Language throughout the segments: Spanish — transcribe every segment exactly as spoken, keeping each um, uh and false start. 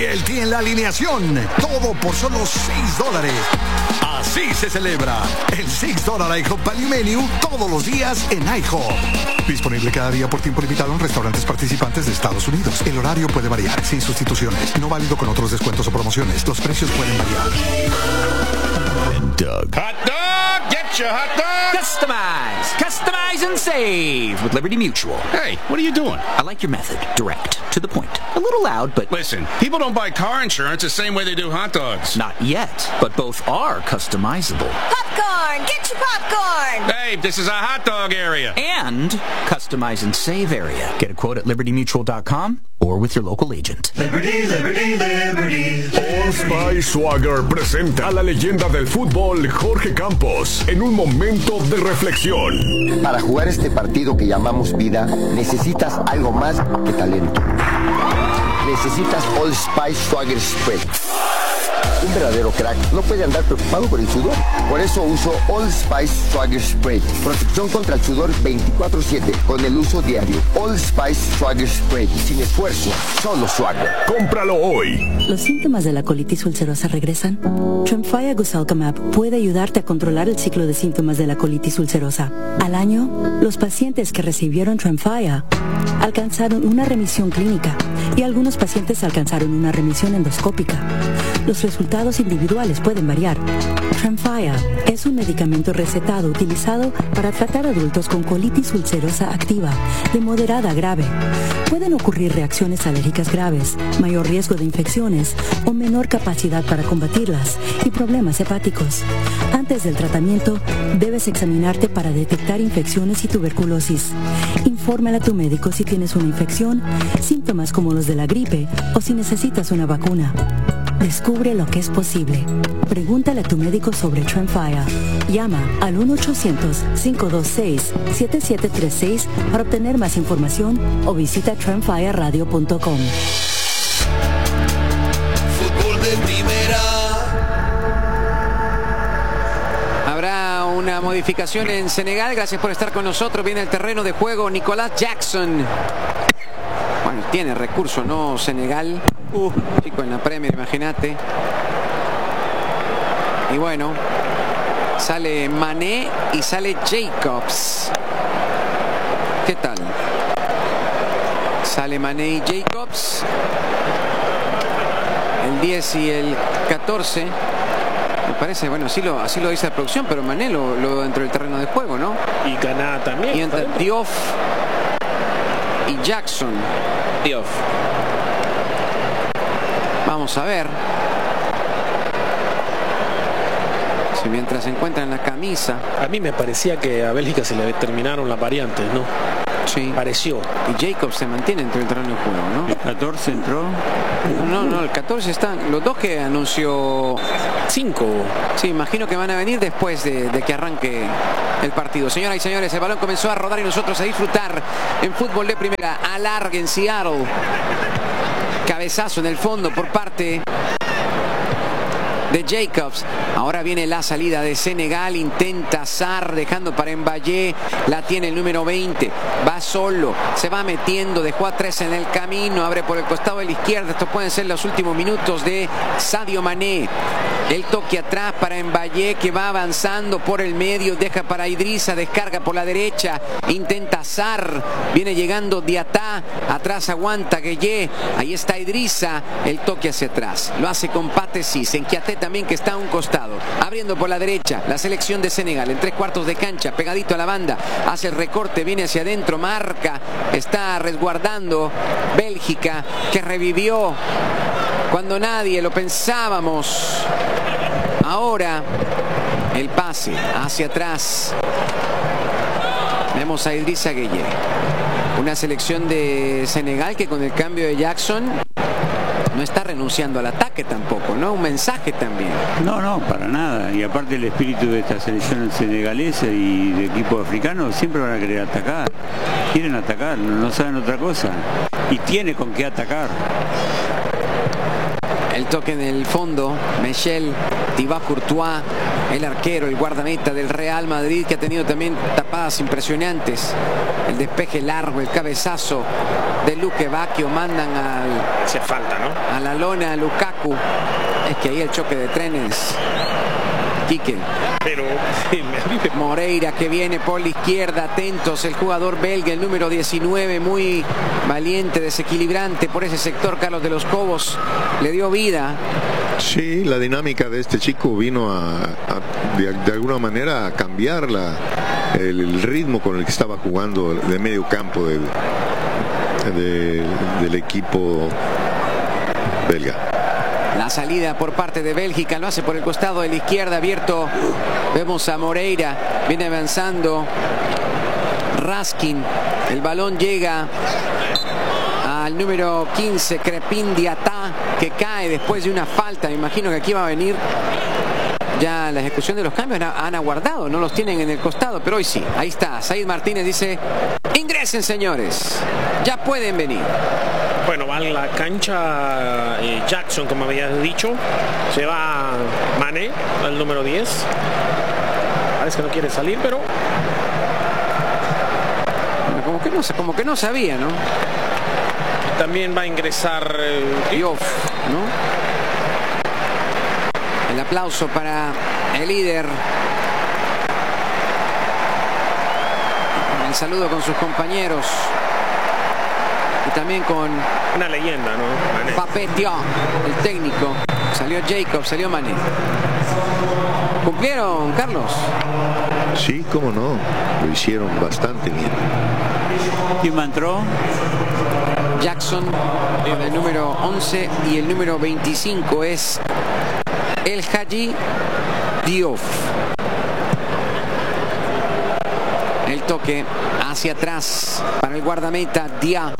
El tiene la alineación, todo por solo seis dólares. Así se celebra el seis dólar IHOP Value Menu todos los días en IHOP. Disponible cada día por tiempo limitado en restaurantes participantes de Estados Unidos. El horario puede variar, sin sustituciones. No válido con otros descuentos o promociones. Los precios pueden variar. Doug. Hot dog! Get your hot dog! Customize! Customize and save with Liberty Mutual. Hey, what are you doing? I like your method. Direct. To the point. A little loud, but... Listen, people don't buy car insurance the same way they do hot dogs. Not yet, but both are customizable. Popcorn! Get your popcorn! Hey, this is a hot dog area. And customize and save area. Get a quote at liberty mutual dot com or with your local agent. Liberty, Liberty, Liberty. Old Spice Swagger presenta a la leyenda del fútbol Jorge Campos en un momento de reflexión. Para jugar este partido que llamamos vida, necesitas algo más que talento. Necesitas Old Spice Swagger Spray. Un verdadero crack no puede andar preocupado por el sudor. Por eso uso Old Spice Swagger Spray. Protección contra el sudor veinticuatro siete con el uso diario. Old Spice Swagger Spray. Sin esfuerzo, solo Swagger. ¡Cómpralo hoy! ¿Los síntomas de la colitis ulcerosa regresan? Tremfya Guselkumab puede ayudarte a controlar el ciclo de síntomas de la colitis ulcerosa. Al año, los pacientes que recibieron Tremfya alcanzaron una remisión clínica y algunos pacientes alcanzaron una remisión endoscópica. Los resultados individuales pueden variar. Tremfya es un medicamento recetado utilizado para tratar adultos con colitis ulcerosa activa, de moderada a grave. Pueden ocurrir reacciones alérgicas graves, mayor riesgo de infecciones o menor capacidad para combatirlas y problemas hepáticos. Antes del tratamiento, debes examinarte para detectar infecciones y tuberculosis. Infórmale a tu médico si tienes una infección, síntomas como los de la gripe o si necesitas una vacuna. Descubre lo que es posible. Pregúntale a tu médico sobre Tremfya. Llama al uno ochocientos, cinco dos seis, siete siete tres seis para obtener más información o visita tremfya radio punto com. Fútbol de primera. Habrá una modificación en Senegal. Gracias por estar con nosotros. Viene el terreno de juego Nicolas Jackson. Bueno, tiene recurso, ¿no? Senegal. Uh, chico en la Premier, imagínate. Y bueno, sale Mané y sale Jacobs. ¿Qué tal? Sale Mané y Jacobs. El diez y el catorce. Me parece, bueno, así lo, así lo dice la producción, pero Mané lo, lo dentro del terreno de juego, ¿no? Y Caná también. Y entre Diouf y Jackson. Diouf. Vamos a ver si mientras se encuentra en la camisa. A mí me parecía que a Bélgica se le terminaron las variantes, ¿no? Sí. Pareció. Y Jacobs se mantiene entre el terreno de juego, ¿no? El catorce entró. No, no, el catorce están. Los dos que anunció. Cinco. Sí, imagino que van a venir después de, de que arranque el partido. Señoras y señores, el balón comenzó a rodar y nosotros a disfrutar en fútbol de primera. Alargue en Seattle. Cabezazo en el fondo por parte de Jacobs. Ahora viene la salida de Senegal. Intenta Sarr dejando para Mbaye. La tiene el número veinte. Va solo. Se va metiendo. Dejó a tres en el camino. Abre por el costado de la izquierda. Estos pueden ser los últimos minutos de Sadio Mané. El toque atrás para Mbaye, que va avanzando por el medio. Deja para Idrissa. Descarga por la derecha. Intenta Sarr. Viene llegando Diatá. Atrás aguanta Gueye. Ahí está Idrissa. El toque hacia atrás. Lo hace con Patesis. En Kiaté también, que está a un costado. Abriendo por la derecha. La selección de Senegal. En tres cuartos de cancha. Pegadito a la banda. Hace el recorte. Viene hacia adentro. Marca. Está resguardando Bélgica, que revivió cuando nadie lo pensábamos. Ahora el pase hacia atrás. Vemos a Idrissa Gueye. Una selección de Senegal que con el cambio de Jackson no está renunciando al ataque tampoco, ¿no? Un mensaje también. No, no, para nada. Y aparte el espíritu de esta selección senegalesa y de equipo africano siempre van a querer atacar. Quieren atacar, no saben otra cosa. Y tiene con qué atacar. El toque en el fondo. Michel, Thibaut Courtois. el arquero, el guardameta del Real Madrid, que ha tenido también tapadas impresionantes. El despeje largo, el cabezazo de Luque Bacchio, mandan al... Hace falta, ¿no? A la lona a Lukaku. Es que ahí el choque de trenes. Quique. Pero Moreira, que viene por la izquierda, atentos, el jugador belga, el número diecinueve, muy valiente, desequilibrante por ese sector. Carlos de los Cobos le dio vida. Sí, la dinámica de este chico vino a, a de, de alguna manera a cambiar la, el, el ritmo con el que estaba jugando de medio campo del, de, del equipo belga. La salida por parte de Bélgica lo hace por el costado de la izquierda, abierto. Vemos a Moreira, viene avanzando Raskin. El balón llega al número quince, Crepin Diatá, que cae después de una falta. Me imagino que aquí va a venir ya la ejecución de los cambios. Han aguardado, no los tienen en el costado, pero hoy sí. Ahí está, Said Martínez dice: ingresen, señores, ya pueden venir. Bueno, va a la cancha eh, Jackson, como habías dicho. Se va Mané, al número diez. Parece que no quiere salir, pero... Como que no, como que no sabía, ¿no? También va a ingresar eh, Diouf, ¿no? El aplauso para el líder. El saludo con sus compañeros. Y también con una leyenda, ¿no? Papetio, el técnico. Salió Jacob, salió Mané. ¿Cumplieron, Carlos? Sí, cómo no. Lo hicieron bastante bien. ¿Quién entró? Jackson, el número once, y el número veinticinco es El Hadji Diouf. El toque hacia atrás para el guardameta Dia.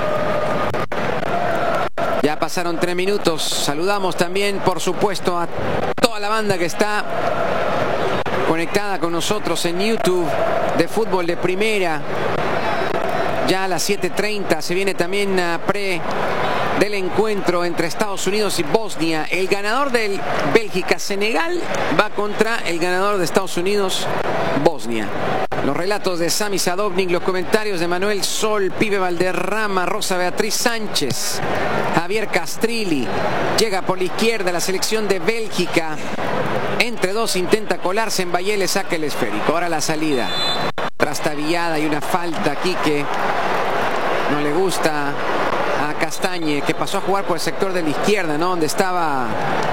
Ya pasaron tres minutos. Saludamos también, por supuesto, a toda la banda que está conectada con nosotros en YouTube de Fútbol de Primera. Ya a las siete treinta se viene también a pre del encuentro entre Estados Unidos y Bosnia. El ganador del Bélgica-Senegal va contra el ganador de Estados Unidos-Bosnia. Los relatos de Sami Sadovnik, los comentarios de Manuel Sol, Pibe Valderrama, Rosa Beatriz Sánchez, Javier Castrilli. Llega por la izquierda la selección de Bélgica. Entre dos intenta colarse, en Valle le saca el esférico. Ahora la salida. Trastabillada y una falta aquí que no le gusta a Castañe, que pasó a jugar por el sector de la izquierda, ¿no? Donde estaba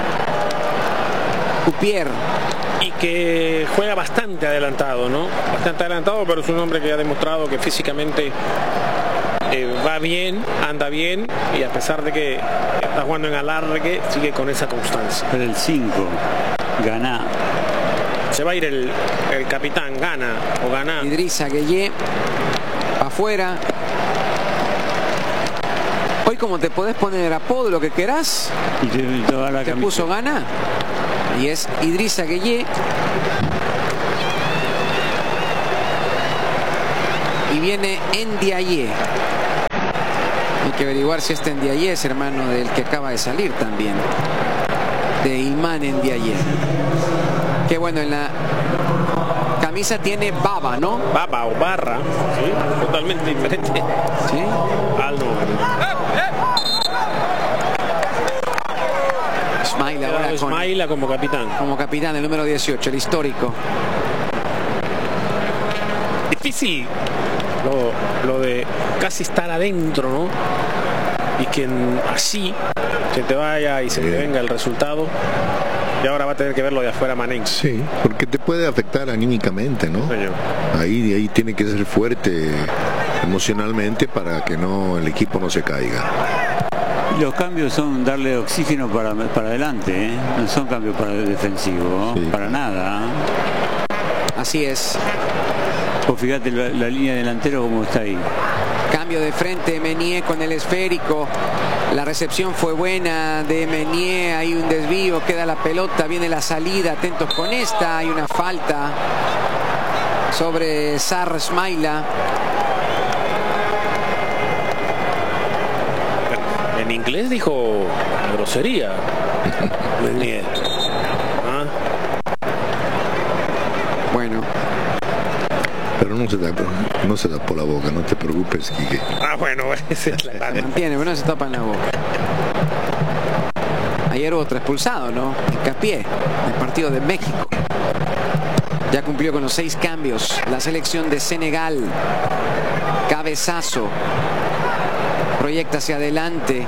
Cupier. Y que juega bastante adelantado, ¿no? Bastante adelantado, pero es un hombre que ha demostrado que físicamente eh, va bien, anda bien, y a pesar de que está jugando en alargue, sigue con esa constancia. Pero el cinco, Gana. Se va a ir el, el capitán, Gana o Gana. Idrissa Gueye afuera. Hoy, como te podés poner apodo, lo que querás, y te, te, la te puso Gana. Y es Idrissa Gueye. Y viene Ndiaye. Hay que averiguar si este Ndiaye es hermano del que acaba de salir también, de Ilman Ndiaye. Que bueno, en la camisa tiene Baba, ¿no? Baba o Barra, sí, totalmente diferente. Sí. Al Ismaila ahora con, Ismaila como capitán. Como capitán, el número dieciocho, el histórico. Difícil lo, lo de casi estar adentro, ¿no? Y que así se te vaya y se te venga el resultado. Y ahora va a tener que verlo de afuera Mané. Sí, porque te puede afectar anímicamente, ¿no? Ahí, ahí tiene que ser fuerte emocionalmente para que no el equipo no se caiga. Los cambios son darle oxígeno para, para adelante, ¿eh? No son cambios para el defensivo, sí, para nada. Así es. Pues fíjate la, la línea delantera como está ahí. Cambio de frente, Meunier con el esférico. La recepción fue buena de Meunier, hay un desvío, queda la pelota, viene la salida, atentos con esta, hay una falta sobre Sar Smaila. En inglés dijo grosería Meunier. ¿Ah? Bueno. Pero no se da, no se da por la boca, no te preocupes, Quique. Ah, bueno, esa es la Se mantiene, pero no se tapa en la boca. Ayer otro expulsado, ¿no? Hincapié, el partido de México. Ya cumplió con los seis cambios la selección de Senegal. Cabezazo. Proyecta hacia adelante.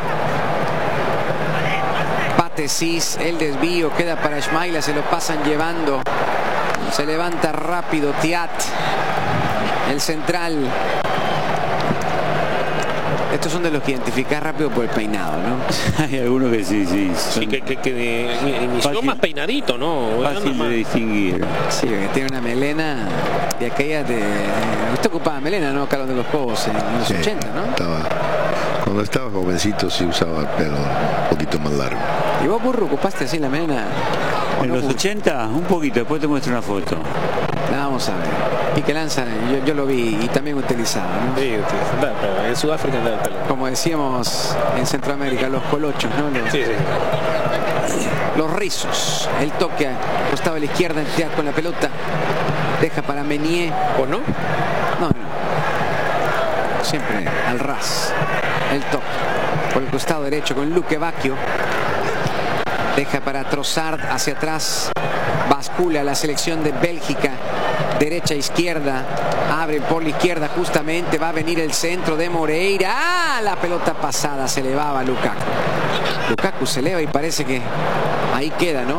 Patesis, el desvío queda para Ismaila, se lo pasan llevando. Se levanta rápido Thiat, el central. Estos son de los que identificás rápido por el peinado, ¿no? Hay algunos que sí, sí. Sí, que, que, que de, inició fácil, más peinadito, ¿no? Fácil de distinguir. Sí, que tiene una melena de aquella de... Usted ocupaba melena, ¿no? Carlos de los Cobos en los Sí, ochenta, ¿no? Estaba, cuando estaba jovencito sí usaba el pelo un poquito más largo. ¿Y vos, Burro, ocupaste así la melena? En no, los Burro? ochenta, un poquito, después te muestro una foto. La vamos a ver. Pique Lanza, yo, yo lo vi y también utilizado, ¿no? Sí, utilizado, pero en Sudáfrica andaba el pelo. Como decíamos en Centroamérica, los colochos, ¿no? Los, sí, sí. los rizos. El toque costado a la izquierda, el Thiat con la pelota. Deja para Meunier. ¿O no? No, no. Siempre al ras. El toque. Por el costado derecho con Luque Bacchio. Deja para Trossard hacia atrás. Bascula la selección de Bélgica. Derecha, izquierda. Abre por la izquierda justamente. Va a venir el centro de Moreira. ¡Ah! La pelota pasada. Se elevaba Lukaku. Lukaku se eleva y parece que ahí queda, ¿no?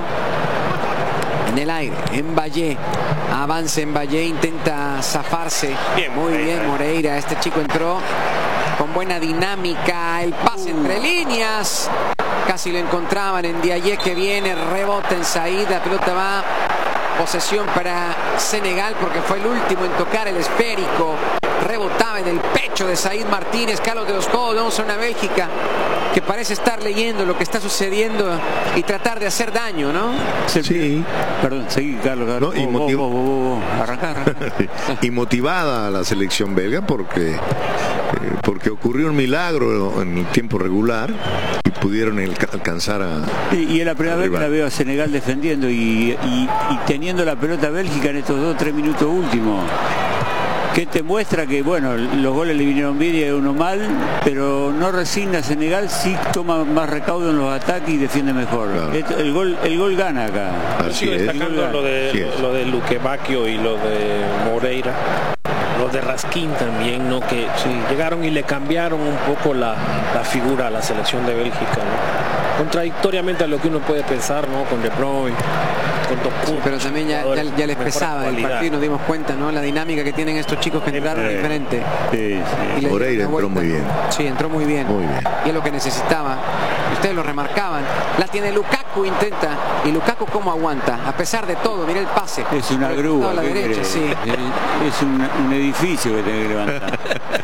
En el aire. En Valle. Avanza en Valle. Intenta zafarse. Bien, muy Moreira. bien Moreira. Este chico entró con buena dinámica. El pase entre líneas. Casi lo encontraban en Diaye, que viene, rebota en Said, la pelota va, posesión para Senegal porque fue el último en tocar el esférico, rebotaba en el pecho de Said Martínez. Carlos de los Cobos, vamos a una Bélgica que parece estar leyendo lo que está sucediendo y tratar de hacer daño, ¿no? Sí. Perdón, seguí, Carlos. Carlos. No, y Vos, vos, motiv- vos, vos, vos. Arrancá, arrancá. y motivada a la selección belga porque, eh, porque ocurrió un milagro en el tiempo regular y pudieron el- alcanzar a... Y, y es la primera vez que Rival. la veo a Senegal defendiendo y, y, y teniendo la pelota Bélgica en estos dos o tres minutos últimos. Que te muestra que, bueno, los goles le vinieron bien y uno mal, pero no resigna Senegal, sí toma más recaudo en los ataques y defiende mejor. Claro. Esto- el gol el gol gana acá. Yo Así sigo es. destacando lo de, Así es. lo de Luque Bacchio y lo de Moreira. Lo de Raskin también, ¿no? Que sí, llegaron y le cambiaron un poco la, la figura a la selección de Bélgica, ¿no? Contradictoriamente a lo que uno puede pensar, ¿no? Con De Bruyne, con Topur, Pero también ya, ya, ya les pesaba el partido, nos dimos cuenta, ¿no? La dinámica que tienen estos chicos que entraron Eh, diferente. Sí, Y sí. le Moreira dieron la entró vuelta. muy bien. Sí, entró muy bien. Muy bien. Y es lo que necesitaba. Ustedes lo remarcaban. La tiene Lukaku, intenta. Y Lukaku cómo aguanta. A pesar de todo, mira el pase. Es una Por el grúa. costado a la ¿qué derecha, querés? sí. Es, es un, un edificio que tenés que levantar.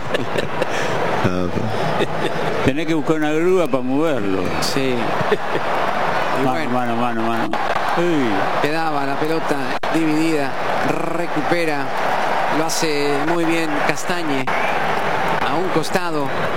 Ah, Tenés que buscar una grúa para moverlo. Sí. Y Mano, bueno, mano, mano, mano. Uy. quedaba la pelota dividida. Recupera. Lo hace muy bien Castañe. A un costado.